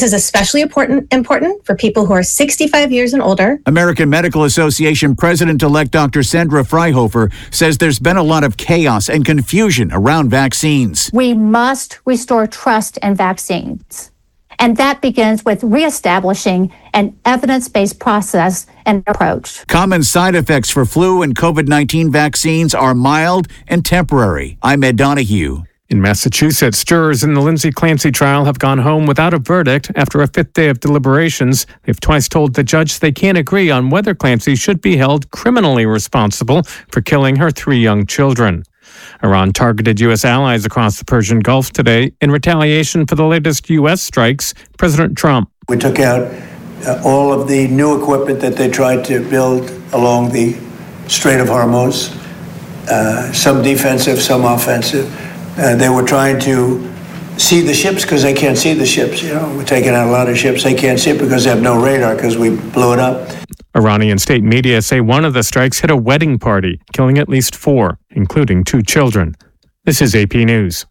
This is especially important for people who are 65 years and older. American Medical Association President-elect Dr. Sandra Freihofer says there's been a lot of chaos and confusion around vaccines. We must restore trust in vaccines. And that begins with reestablishing an evidence-based process and approach. Common side effects for flu and COVID-19 vaccines are mild and temporary. I'm Ed Donahue. In Massachusetts, jurors in the Lindsay Clancy trial have gone home without a verdict after a fifth day of deliberations. They've twice told the judge they can't agree on whether Clancy should be held criminally responsible for killing her 3 young children. Iran targeted U.S. allies across the Persian Gulf today in retaliation for the latest U.S. strikes. President Trump. We took out all of the new equipment that they tried to build along the Strait of Hormuz, some defensive, some offensive. They were trying to see the ships because they can't see the ships. We're taking out a lot of ships. They can't see it because they have no radar because we blew it up. Iranian state media say one of the strikes hit a wedding party, killing at least 4, including 2 children. This is AP News.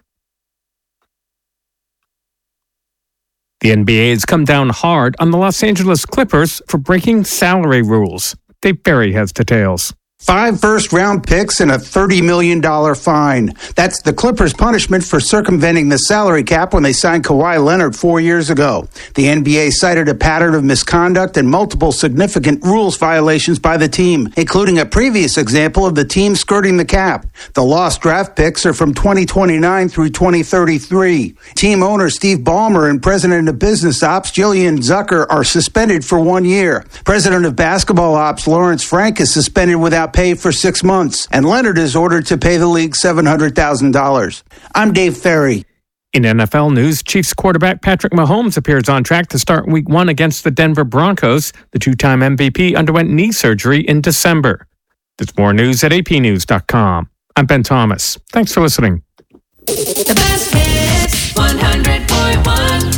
The NBA has come down hard on the Los Angeles Clippers for breaking salary rules. Dave Berry has details. 5 first-round picks and a $30 million fine. That's the Clippers' punishment for circumventing the salary cap when they signed Kawhi Leonard 4 years ago. The NBA cited a pattern of misconduct and multiple significant rules violations by the team, including a previous example of the team skirting the cap. The lost draft picks are from 2029 through 2033. Team owner Steve Ballmer and president of business ops Jillian Zucker are suspended for 1 year. President of basketball ops Lawrence Frank is suspended without pay for 6 months, and Leonard is ordered to pay the league $700,000. I'm Dave Ferry. In NFL news, Chiefs quarterback Patrick Mahomes appears on track to start Week 1 against the Denver Broncos. The 2-time MVP underwent knee surgery in December. There's more news at apnews.com. I'm Ben Thomas. Thanks for listening. The best hits, 100.1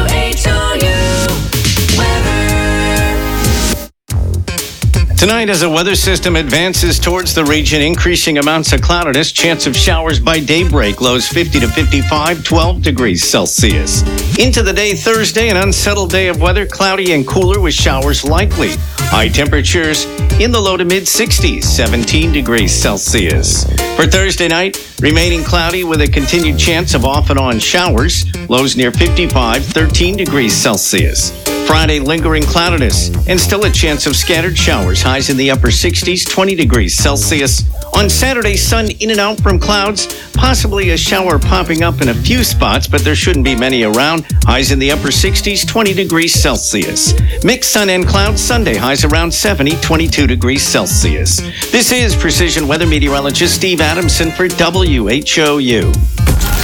WHOU weather. Tonight, as a weather system advances towards the region, increasing amounts of cloudiness, chance of showers by daybreak, lows 50 to 55, 12 degrees Celsius. Into the day Thursday, an unsettled day of weather, cloudy and cooler with showers likely. High temperatures in the low to mid 60s, 17 degrees Celsius. For Thursday night, remaining cloudy with a continued chance of off and on showers, lows near 55, 13 degrees Celsius. Friday, lingering cloudiness and still a chance of scattered showers, highs in the upper 60s, 20 degrees Celsius. On Saturday, sun in and out from clouds, possibly a shower popping up in a few spots, but there shouldn't be many around. Highs in the upper 60s, 20 degrees Celsius. Mixed sun and clouds Sunday, highs around 70, 22 degrees Celsius. This is Precision Weather Meteorologist Steve Adamson for WHOU.